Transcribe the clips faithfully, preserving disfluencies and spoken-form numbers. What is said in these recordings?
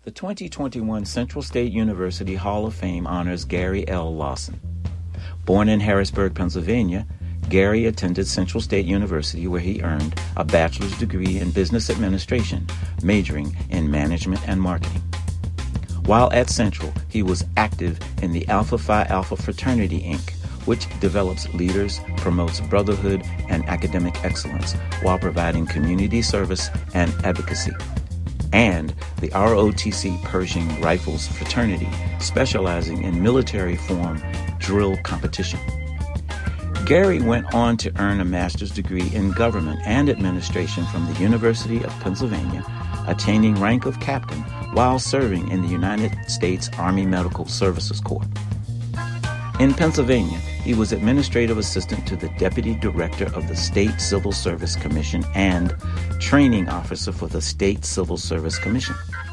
The twenty twenty-one Central State University Hall of Fame honors Gary L. Lawson. Born in Harrisburg, Pennsylvania, Gary attended Central State University, where he earned a bachelor's degree in business administration, majoring in management and marketing. While at Central, he was active in the Alpha Phi Alpha Fraternity, Incorporated, which develops leaders, promotes brotherhood and academic excellence while providing community service and advocacy, and the R O T C Pershing Rifles Fraternity, specializing in military form drill competition. Gary went on to earn a master's degree in government and administration from the University of Pennsylvania, attaining rank of captain while serving in the United States Army Medical Services Corps. In Pennsylvania, he was administrative assistant to the deputy director of the State Civil Service Commission and training officer for the State Civil Service Commission.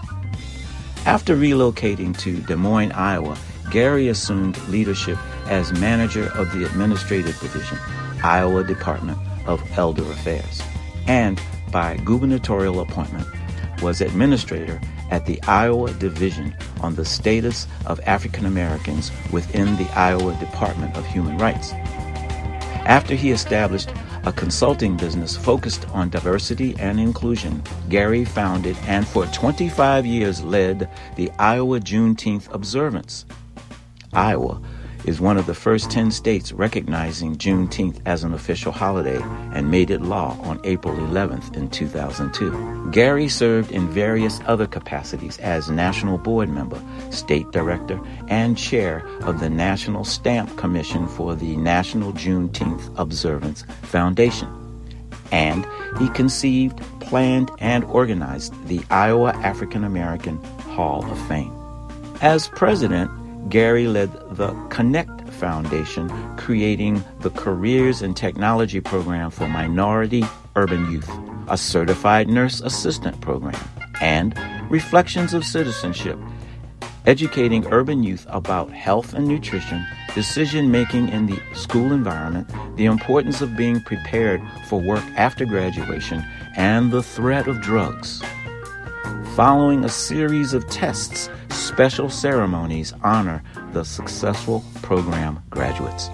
After relocating to Des Moines, Iowa, Gary assumed leadership as manager of the Administrative Division, Iowa Department of Elder Affairs, and by gubernatorial appointment was administrator at the Iowa Division on the Status of African Americans within the Iowa Department of Human Rights. After he established a consulting business focused on diversity and inclusion, Gary founded and for twenty-five years led the Iowa Juneteenth observance. Iowa is one of the first ten states recognizing Juneteenth as an official holiday and made it law on April eleventh in two thousand two. Gary served in various other capacities as national board member, state director, and chair of the National Stamp Commission for the National Juneteenth Observance Foundation. And he conceived, planned, and organized the Iowa African American Hall of Fame. As president, Gary led the Connect Foundation, creating the Careers in Technology program for minority urban youth, a certified nurse assistant program, and Reflections of Citizenship, educating urban youth about health and nutrition, decision-making in the school environment, the importance of being prepared for work after graduation, and the threat of drugs. Following a series of tests, special ceremonies honor the successful program graduates.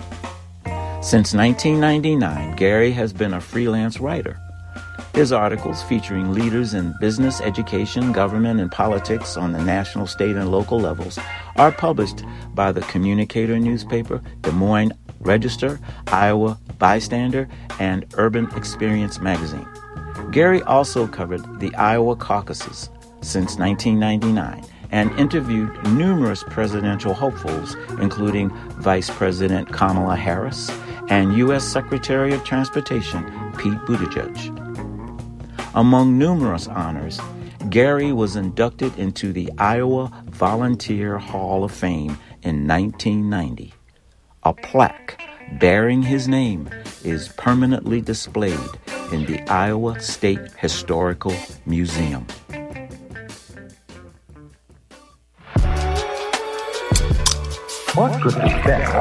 Since nineteen ninety-nine, Gary has been a freelance writer. His articles featuring leaders in business, education, government, and politics on the national, state, and local levels are published by the Communicator newspaper, Des Moines Register, Iowa Bystander, and Urban Experience magazine. Gary also covered the Iowa caucuses since nineteen ninety-nine and interviewed numerous presidential hopefuls, including Vice President Kamala Harris and U S Secretary of Transportation Pete Buttigieg. Among numerous honors, Gary was inducted into the Iowa Volunteer Hall of Fame in nineteen ninety. A plaque bearing his name is permanently displayed in the Iowa State Historical Museum. What good is that?